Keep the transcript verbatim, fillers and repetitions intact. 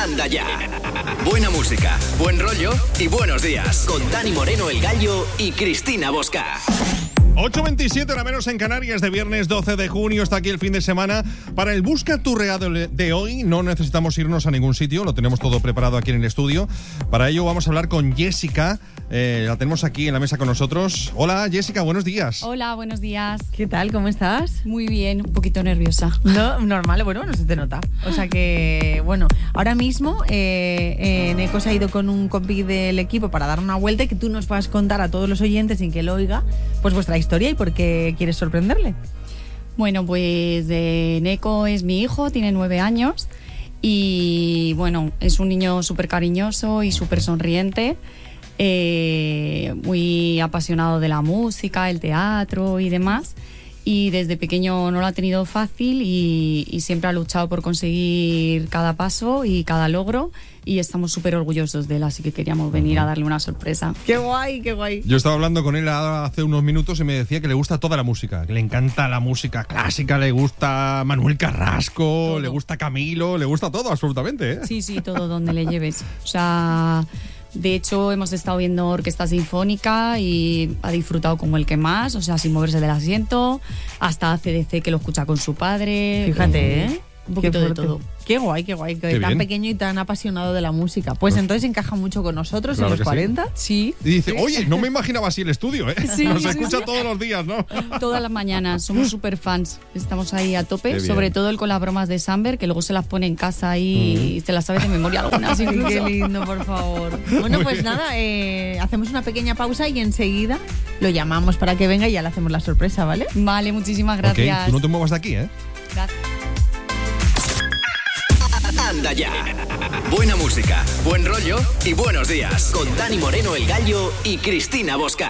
Anda ya. Buena música, buen rollo y buenos días. Con Dani Moreno, el Gallo, y Cristina Bosca. ocho veintisiete, hora menos en Canarias, de viernes doce de junio. Está aquí el fin de semana. Para el Busca tu Regalo de hoy no necesitamos irnos a ningún sitio, lo tenemos todo preparado aquí en el estudio. Para ello vamos a hablar con Jessica, eh, la tenemos aquí en la mesa con nosotros. Hola Jessica, buenos días. Hola, buenos días. ¿Qué tal? ¿Cómo estás? Muy bien, un poquito nerviosa. No, normal, bueno, no se te nota. O sea que, bueno, ahora mismo eh, eh, Neko se ha ido con un compi del equipo para dar una vuelta y que tú nos puedas contar a todos los oyentes sin que lo oiga, pues vuestra historia y por qué quieres sorprenderle. Bueno, pues eh, Neko es mi hijo, tiene nueve años y bueno, es un niño súper cariñoso y súper sonriente, eh, muy apasionado de la música, el teatro y demás. Y desde pequeño no lo ha tenido fácil y, y siempre ha luchado por conseguir cada paso y cada logro, y estamos súper orgullosos de él, así que queríamos venir a darle una sorpresa. ¡Qué guay, qué guay! Yo estaba hablando con él hace unos minutos y me decía que le gusta toda la música, que le encanta la música clásica, le gusta Manuel Carrasco, todo. Le gusta Camilo, le gusta todo absolutamente, ¿eh? Sí, sí, todo donde le lleves. O sea... De hecho, hemos estado viendo orquesta sinfónica y ha disfrutado como el que más, o sea, sin moverse del asiento, hasta A C D C, que lo escucha con su padre. Fíjate, ¿eh? Un poquito de todo. Qué guay, qué guay, que qué tan bien. Pequeño y tan apasionado de la música. Pues, pues entonces encaja mucho con nosotros, claro en los cuarenta. Sí. Y dice, oye, no me imaginaba así el estudio, ¿eh? Sí, Nos sí, escucha sí. todos los días, ¿no? Todas las mañanas, somos súper fans. Estamos ahí a tope, sobre todo él con las bromas de Samber, que luego se las pone en casa y mm. se las sabe de memoria algunas. Sí, qué lindo, por favor. Bueno, pues nada, eh, hacemos una pequeña pausa y enseguida lo llamamos para que venga y ya le hacemos la sorpresa, ¿vale? Vale, muchísimas gracias. Ok, tú no te muevas de aquí, ¿eh? Gracias. Anda ya. Buena música, buen rollo y buenos días. Con Dani Moreno, el Gallo, y Cristina Bosca.